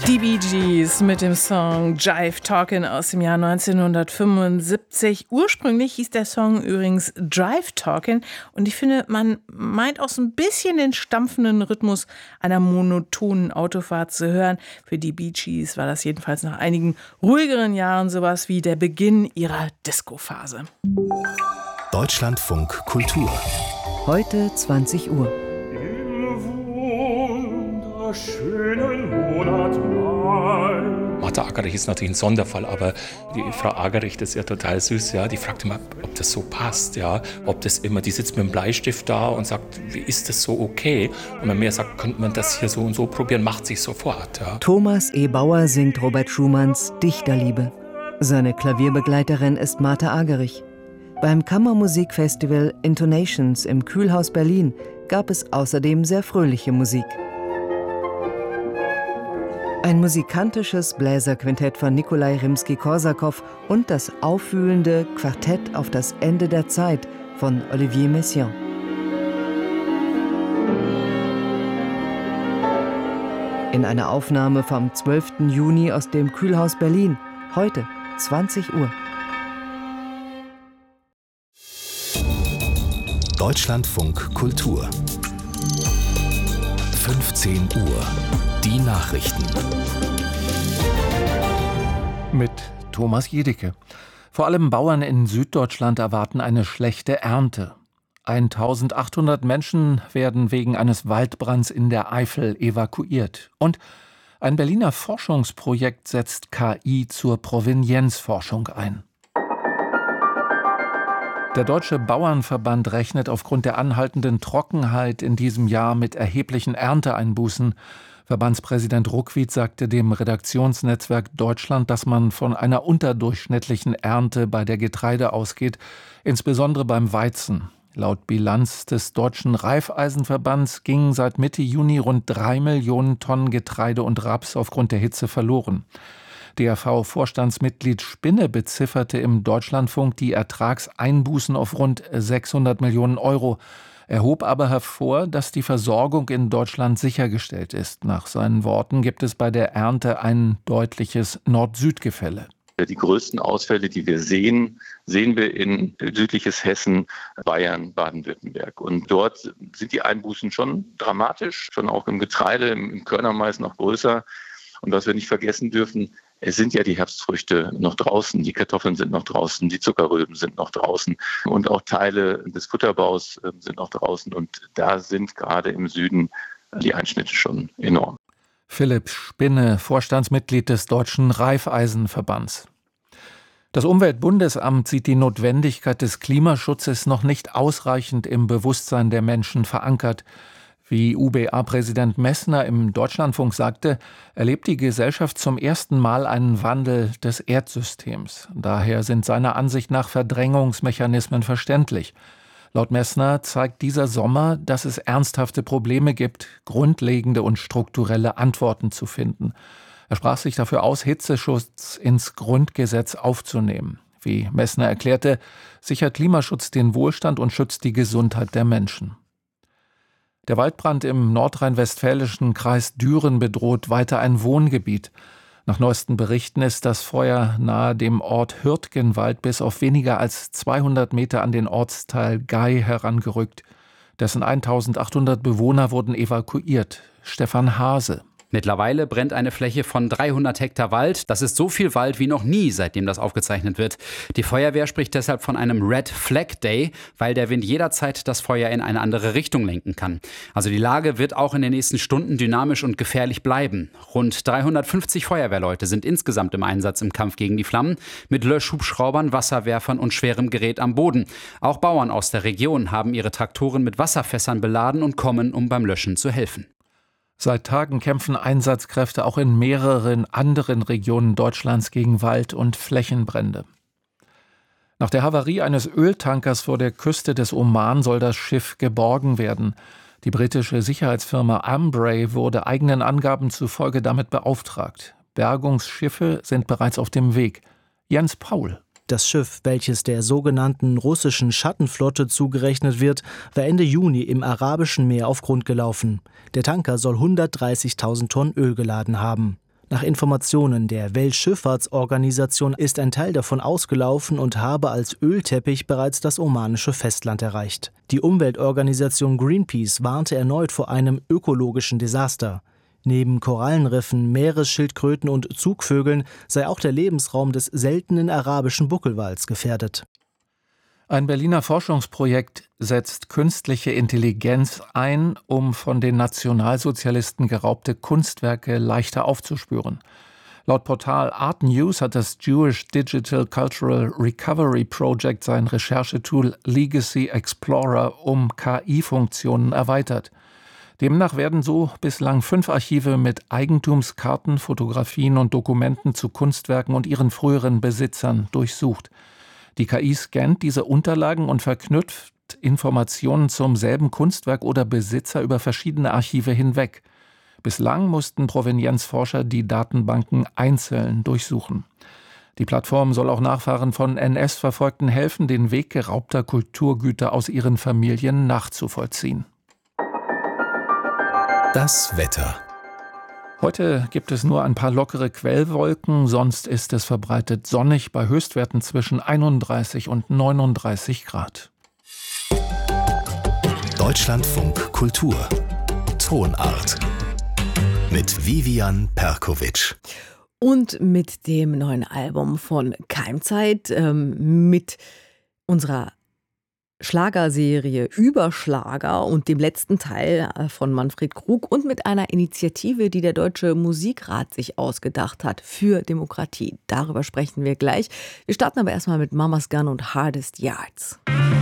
Die Bee Gees mit dem Song Jive Talkin' aus dem Jahr 1975. Ursprünglich hieß der Song übrigens Drive Talkin' und ich finde, man meint auch so ein bisschen den stampfenden Rhythmus einer monotonen Autofahrt zu hören. Für die Bee Gees war das jedenfalls nach einigen ruhigeren Jahren sowas wie der Beginn ihrer Disco-Phase. Deutschlandfunk Kultur. Heute 20 Uhr. Schönen Monat Mai. Martha Agerich ist natürlich ein Sonderfall, aber die Frau Agerich, das ist ja total süß, ja, die fragt immer, ob das so passt, ja, ob das immer, die sitzt mit dem Bleistift da und sagt, wie ist das so okay? Und wenn mir sagt, könnte man das hier so und so probieren, macht sich sofort, ja. Thomas E. Bauer singt Robert Schumanns Dichterliebe. Seine Klavierbegleiterin ist Martha Agerich. Beim Kammermusikfestival Intonations im Kühlhaus Berlin gab es außerdem sehr fröhliche Musik. Ein musikantisches Bläserquintett von Nikolai Rimski-Korsakow und das aufwühlende Quartett auf das Ende der Zeit von Olivier Messiaen. In einer Aufnahme vom 12. Juni aus dem Kühlhaus Berlin, heute 20 Uhr. Deutschlandfunk Kultur. 15 Uhr. Die Nachrichten. Mit Thomas Jedicke. Vor allem Bauern in Süddeutschland erwarten eine schlechte Ernte. 1800 Menschen werden wegen eines Waldbrands in der Eifel evakuiert. Und ein Berliner Forschungsprojekt setzt KI zur Provenienzforschung ein. Der Deutsche Bauernverband rechnet aufgrund der anhaltenden Trockenheit in diesem Jahr mit erheblichen Ernteeinbußen. Verbandspräsident Ruckwied sagte dem Redaktionsnetzwerk Deutschland, dass man von einer unterdurchschnittlichen Ernte bei der Getreide ausgeht, insbesondere beim Weizen. Laut Bilanz des Deutschen Reifeisenverbands gingen seit Mitte Juni rund 3 Millionen Tonnen Getreide und Raps aufgrund der Hitze verloren. DRV-Vorstandsmitglied Spinne bezifferte im Deutschlandfunk die Ertragseinbußen auf rund 600 Millionen Euro. Er hob aber hervor, dass die Versorgung in Deutschland sichergestellt ist. Nach seinen Worten gibt es bei der Ernte ein deutliches Nord-Süd-Gefälle. Die größten Ausfälle, die wir sehen wir in südliches Hessen, Bayern, Baden-Württemberg. Und dort sind die Einbußen schon dramatisch, schon auch im Getreide, im Körnermais noch größer. Und was wir nicht vergessen dürfen, es sind ja die Herbstfrüchte noch draußen, die Kartoffeln sind noch draußen, die Zuckerrüben sind noch draußen und auch Teile des Futterbaus sind noch draußen. Und da sind gerade im Süden die Einschnitte schon enorm. Philipp Spinne, Vorstandsmitglied des Deutschen Reifeisenverbands. Das Umweltbundesamt sieht die Notwendigkeit des Klimaschutzes noch nicht ausreichend im Bewusstsein der Menschen verankert. Wie UBA-Präsident Messner im Deutschlandfunk sagte, erlebt die Gesellschaft zum ersten Mal einen Wandel des Erdsystems. Daher sind seiner Ansicht nach Verdrängungsmechanismen verständlich. Laut Messner zeigt dieser Sommer, dass es ernsthafte Probleme gibt, grundlegende und strukturelle Antworten zu finden. Er sprach sich dafür aus, Hitzeschutz ins Grundgesetz aufzunehmen. Wie Messner erklärte, sichert Klimaschutz den Wohlstand und schützt die Gesundheit der Menschen. Der Waldbrand im nordrhein-westfälischen Kreis Düren bedroht weiter ein Wohngebiet. Nach neuesten Berichten ist das Feuer nahe dem Ort Hürtgenwald bis auf weniger als 200 Meter an den Ortsteil Gay herangerückt. Dessen 1800 Bewohner wurden evakuiert. Stefan Hase. Mittlerweile brennt eine Fläche von 300 Hektar Wald. Das ist so viel Wald wie noch nie, seitdem das aufgezeichnet wird. Die Feuerwehr spricht deshalb von einem Red Flag Day, weil der Wind jederzeit das Feuer in eine andere Richtung lenken kann. Also die Lage wird auch in den nächsten Stunden dynamisch und gefährlich bleiben. Rund 350 Feuerwehrleute sind insgesamt im Einsatz im Kampf gegen die Flammen, mit Löschhubschraubern, Wasserwerfern und schwerem Gerät am Boden. Auch Bauern aus der Region haben ihre Traktoren mit Wasserfässern beladen und kommen, um beim Löschen zu helfen. Seit Tagen kämpfen Einsatzkräfte auch in mehreren anderen Regionen Deutschlands gegen Wald- und Flächenbrände. Nach der Havarie eines Öltankers vor der Küste des Oman soll das Schiff geborgen werden. Die britische Sicherheitsfirma Ambray wurde eigenen Angaben zufolge damit beauftragt. Bergungsschiffe sind bereits auf dem Weg. Jens Paul. Das Schiff, welches der sogenannten russischen Schattenflotte zugerechnet wird, war Ende Juni im Arabischen Meer auf Grund gelaufen. Der Tanker soll 130.000 Tonnen Öl geladen haben. Nach Informationen der Weltschifffahrtsorganisation ist ein Teil davon ausgelaufen und habe als Ölteppich bereits das omanische Festland erreicht. Die Umweltorganisation Greenpeace warnte erneut vor einem ökologischen Desaster. Neben Korallenriffen, Meeresschildkröten und Zugvögeln sei auch der Lebensraum des seltenen arabischen Buckelwals gefährdet. Ein Berliner Forschungsprojekt setzt künstliche Intelligenz ein, um von den Nationalsozialisten geraubte Kunstwerke leichter aufzuspüren. Laut Portal Art News hat das Jewish Digital Cultural Recovery Project sein Recherchetool Legacy Explorer um KI-Funktionen erweitert. Demnach werden so bislang 5 Archive mit Eigentumskarten, Fotografien und Dokumenten zu Kunstwerken und ihren früheren Besitzern durchsucht. Die KI scannt diese Unterlagen und verknüpft Informationen zum selben Kunstwerk oder Besitzer über verschiedene Archive hinweg. Bislang mussten Provenienzforscher die Datenbanken einzeln durchsuchen. Die Plattform soll auch Nachfahren von NS-Verfolgten helfen, den Weg geraubter Kulturgüter aus ihren Familien nachzuvollziehen. Das Wetter. Heute gibt es nur ein paar lockere Quellwolken, sonst ist es verbreitet sonnig bei Höchstwerten zwischen 31 und 39 Grad. Deutschlandfunk Kultur. Tonart. Mit Vivian Perkovic. Und mit dem neuen Album von Keimzeit, mit unserer Schlagerserie Überschlager und dem letzten Teil von Manfred Krug und mit einer Initiative, die der Deutsche Musikrat sich ausgedacht hat für Demokratie. Darüber sprechen wir gleich. Wir starten aber erstmal mit Mama's Gun und Hardest Yards.